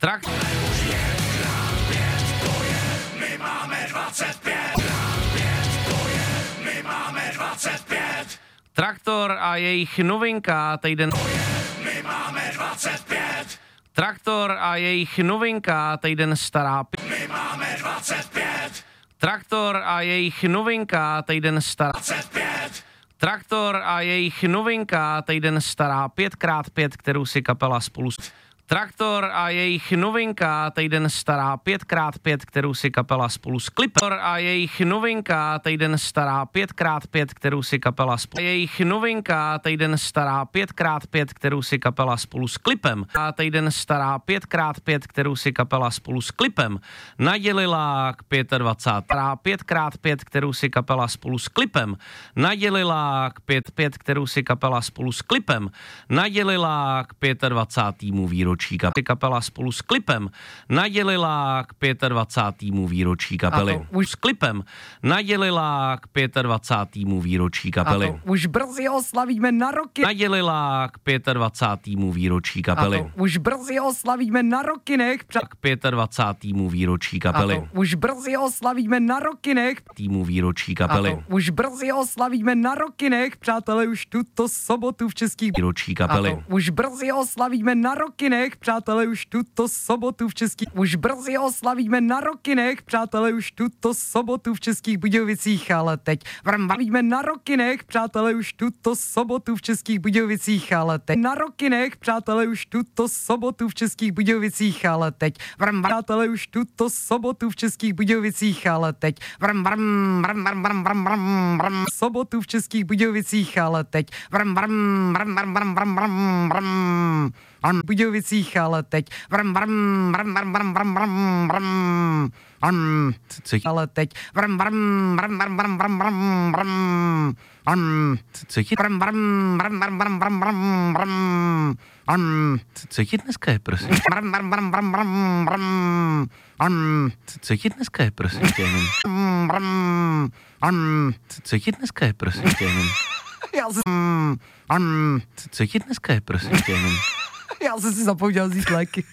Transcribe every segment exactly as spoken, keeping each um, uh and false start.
Trakt... My máme dvacet pět. My máme dvacet pět. Traktor a jejich novinka týden... My máme dvacet pět. Traktor a jejich novinka týden stará... My máme dvacet pět. Traktor a jejich novinka týden stará... dvacet pět. Traktor a jejich novinka týden stará pět krát pět, kterou si kapela spolu... Traktor a jejich novinka týden stará pět krát pět, kterou si kapela spolu s klipem. Traktor a jejich novinka týden stará pět krát pět, kterou si kapela spolu... Jejich novinka týden stará pět krát pět, kterou si kapela spolu s klipem. A týden stará pět krát pět, kterou si kapela spolu s klipem nadělila k dvacet pět. Stará pět krát pět, kterou si kapela spolu s klipem nadělila k pět pět, kterou si kapela spolu s klipem nadělila k dvacátému pátého výročí. Kapela spolu s klipem nadělila k dvacátému pátého výročí kapely. Už s klipem nadělila k dvacátému pátého výročí kapely. A to už brzy oslavíme na roky. Nadělila k dvacátému pátého výročí kapely. A to už brzy oslavíme na rokinech. K dvacátému pátého výročí kapely. A to už brzy oslavíme na rokinech. Týmu výročí kapely. A to už brzy oslavíme na rokinech, přátelé, už tuto sobotu v českých výročí kapely. A to už brzy oslavíme na rokinech, přátelé, už tuto sobotu v českých už brzy oslavíme na rokinech, přátelé, už tuto sobotu v Českých Budějovicích, ale teď vrmavíme na rokinech, přátelé, už tuto sobotu v Českých Budějovicích, ale teď na rokinech, přátelé, už tuto sobotu v Českých Budějovicích, ale teď vrm přátelé, už tuto sobotu v Českých Budějovicích, ale teď vrm vrm vrm vrm vrm vrm vrm vrm sobotu v Českých Budějovicích, ale teď vrm vrm vrm vrm vrm vrm vrm vrm v Budějovicích, ale teď vrm vrm vrm vrm vrm vrm vrm vrm vrm ale teď vrm vrm vrm vrm vrm vrm vrm vrm vrm Co ti vrm vrm vrm vrm vrm vrm vrm vrm vrm Co ti dneska je, prosím? vrm vrm vrm vrm vrm vrm vrm Co ti dneska je, prosím tě? vrm vrm Co ti dneska je, prosím tě? já jsem vrm Co ti dneska je, prosím tě? já jsem si zapomněl vzít léky.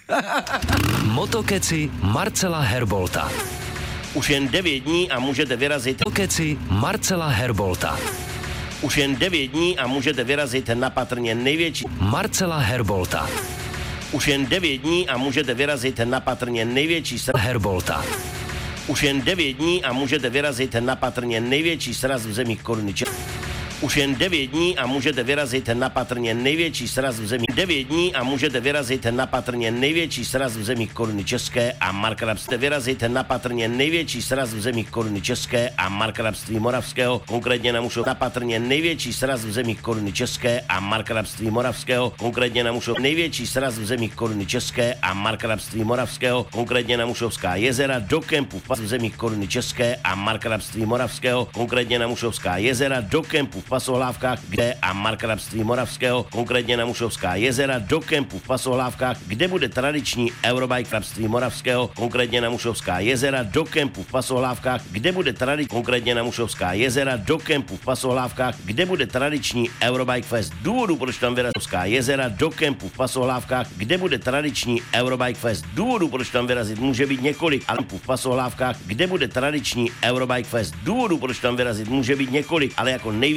Motokeci Marcela Herbolta. Už jen devět dní a můžete vyrazit. Motokeci Marcela Herbolta. Už jen devět dní a můžete vyrazit na patrně největší. Marcela Herbolta. Už jen devět dní a můžete vyrazit na patrně největší sraz. Herbolta. Už jen devět dní a můžete vyrazit na patrně největší sraz v zemích koruny České. Už jen devět dní a můžete vyrazit na patrně největší sraz v zemích. devět dní a můžete vyrazit na patrně největší sraz v zemích koruny České a markrabství. Vyrazit na patrně největší sraz v zemích koruny České a markrabství Moravského, konkrétně na Mušov. Na patrně největší sraz v zemích koruny České a markrabství Moravského, konkrétně na Mušov. Největší sraz v zemích koruny České a markrabství Moravského, konkrétně na Mušovská jezera, do kempu v zemích koruny České a markrabství Moravského, konkrétně na Mušovská jezera, do kempu v Pasohlávkách, kde a markrabství Moravského, konkrétně na Mušovská jezera, do kempu v Pasohlávkách, kde bude tradiční Eurobike krabství Moravského, konkrétně na Mušovská jezera, do kempu v Pasohlávkách, kde bude tradiční, konkrétně na Mušovská jezera, do kempu v Pasohlávkách, kde bude tradiční Eurobike Fest. Důvodu, proč tam vyrazit Mušovská jezera, do kempu v Pasohlávkách, kde bude tradiční Eurobike Fest. Důvodu, proč tam vyrazit, může být několik, ale v Pasohlávkách, kde bude tradiční Eurobike Fest. Důvodu, proč tam vyrazit, může být několik, ale jako nejvíc